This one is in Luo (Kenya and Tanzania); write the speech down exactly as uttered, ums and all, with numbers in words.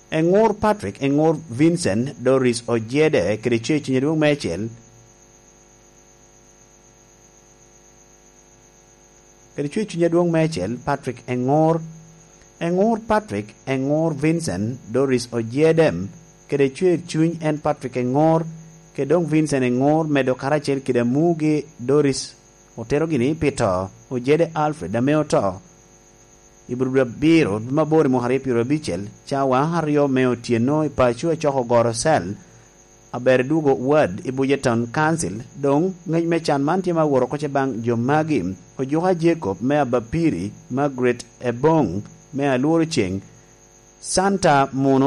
engor Patrick engor Vincent Doris Ojede kede chwe chuny duong mechel kede chwe chuny duong mechel Patrick engor engor Patrick engor Vincent Doris Ojedem kede chwe chuny en Patrick engor kedong Vincent engor medo karachel kede mugi Doris otero gini pito Ojede Alfred ameo to Ibruda biro mabori mohari piro bichel chawa hario meo tieno ipachu choko goro sel aber dugo word ibujeton council dong ngej mechan man tima woro koche bang jomagi ojuha Jacob mea bapiri Margaret Ebong mea luoro cheng Santa Mono